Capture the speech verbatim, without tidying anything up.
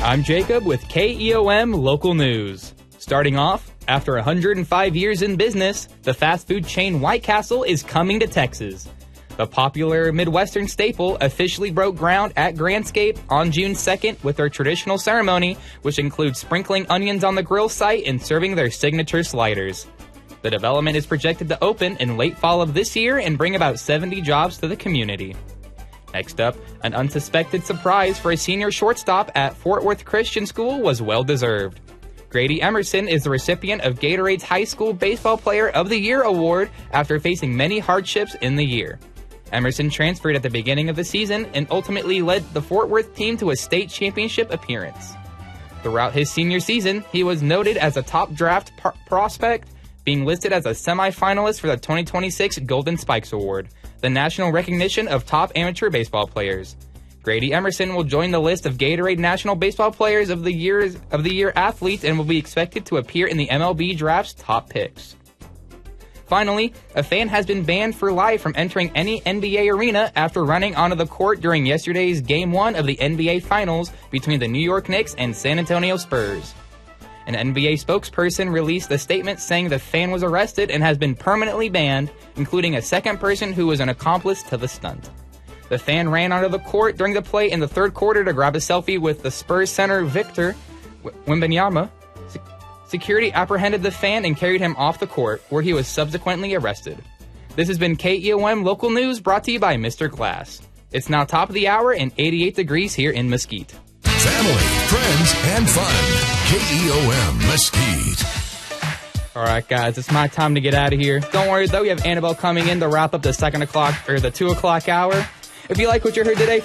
I'm Jacob with K E O M Local News. Starting off, after one hundred five years in business, the fast food chain White Castle is coming to Texas. The popular Midwestern staple officially broke ground at Grandscape on June second with their traditional ceremony, which includes sprinkling onions on the grill site and serving their signature sliders. The development is projected to open in late fall of this year and bring about seventy jobs to the community. Next up, an unsuspected surprise for a senior shortstop at Fort Worth Christian School was well-deserved. Grady Emerson is the recipient of Gatorade's High School Baseball Player of the Year award after facing many hardships in the year. Emerson transferred at the beginning of the season and ultimately led the Fort Worth team to a state championship appearance. Throughout his senior season, he was noted as a top draft par- prospect, being listed as a semifinalist for the twenty twenty-six Golden Spikes Award, the national recognition of top amateur baseball players. Grady Emerson will join the list of Gatorade National Baseball Players of the Year of the Year athletes and will be expected to appear in the M L B Draft's top picks. Finally, a fan has been banned for life from entering any N B A arena after running onto the court during yesterday's Game one of the N B A Finals between the New York Knicks and San Antonio Spurs. An N B A spokesperson released a statement saying the fan was arrested and has been permanently banned, including a second person who was an accomplice to the stunt. The fan ran onto the court during the play in the third quarter to grab a selfie with the Spurs center Victor Wembanyama. Security apprehended the fan and carried him off the court, where he was subsequently arrested. This has been K E O M Local News, brought to you by Mister Glass. It's now top of the hour and eighty-eight degrees here in Mesquite. Family, friends, and fun. K E O M Mesquite. All right, guys, it's my time to get out of here. Don't worry, though, we have Annabelle coming in to wrap up the second o'clock or the two o'clock hour. If you like what you heard today,